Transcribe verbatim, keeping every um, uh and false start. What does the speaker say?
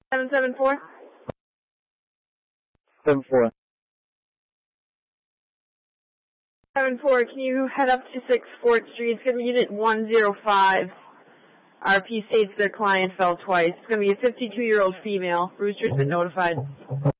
seven seven four? seven four. seven four, can you head up to six fourth Street? It's going to be unit one oh five. R P states their client fell twice. It's going to be a fifty-two-year-old female. Brewster's been notified.